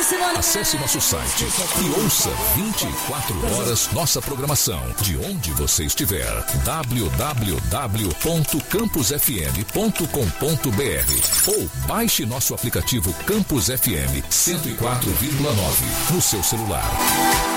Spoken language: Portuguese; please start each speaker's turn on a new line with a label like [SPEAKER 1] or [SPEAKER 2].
[SPEAKER 1] Acesse nosso site e ouça 24 horas nossa programação de onde você estiver. www.campusfm.com.br ou baixe nosso aplicativo Campus FM 104,9 no seu celular.